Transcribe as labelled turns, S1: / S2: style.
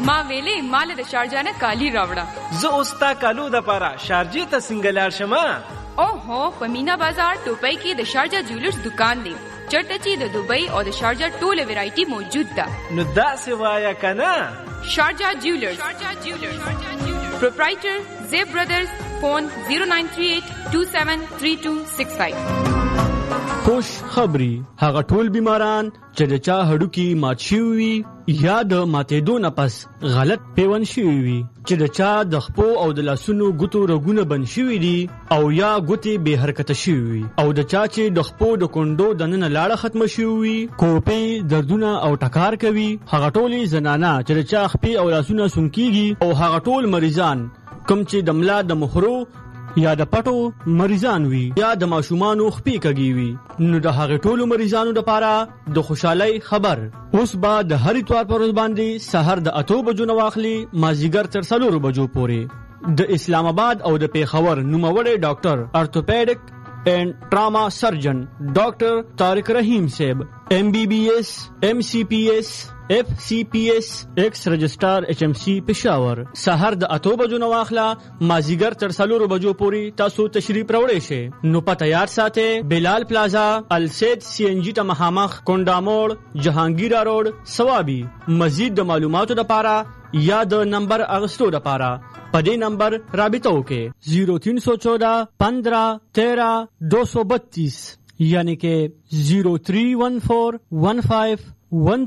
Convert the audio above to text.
S1: ما ویلې مال د شارجه نه کالی راوړه.
S2: زه اوس تا کالو د پاره شارجې ته څنګه لاړ شم؟
S1: اوهو په مینا بازار ټوپۍ کې د شارجه جولرز دکان دی. چرته چې د دوبۍ او د شارجه ټوله ورایټي موجود ده.
S2: نو داسې وایه کنه.
S1: شارجه جولرز پروپرایټر زیب برادرز. فون 0938273265.
S3: خوش خبری هغه ټول بیماران چې د چا هډوکی مات شوی وي یا د ماتېدو نه پس غلط پیوند شوی وي، چې د چا د خپو او د لاسونو ګوتو رګونه بند شوي دي او یا ګوتې بې حرکته شوي وي، او د چا چې د خپو د کونډو دننه لاړه ختمه شوي وي، کوپې دردونه او ټکار کوي، هغه ټولې زنانه چې د چا خپې او لاسونه سونکېږي، او هغه ټول مریضان کوم چې د ملا د مخرو یا د پټو مریضان وي یا د ماشومانو خپې کږي وي، نو د هغه ټولو مریضانو لپاره د خوشحالۍ خبر. اوس به د هر اتوار پر ورځ باندې سحر د 8 بجو نه واخلي مازیګر تر 4 بجو پورې د اسلام آباد او د پیښور نوموړی ډاکټر ارتوپیډک اینڈ ټراما سرجن ډاکټر طارق رحیم صاحب MBBS MCPS FCPS ایکس رجسٹرار HMC پېښور سحر د 8 بجو نه واخله مازیګر تر 4 بجو پورې تاسو تشریف راوړئ شئ. نو پته یاد ساتئ بلال پلازا السید CNG ته مخامخ کونډاموړ جهانگیرا روډ سوابي. مزید د معلوماتو لپاره یا د نمبر اغستو لپاره په دې نمبر رابطه وکړئ 0314 15 13 232 یعنی کہ 0314 15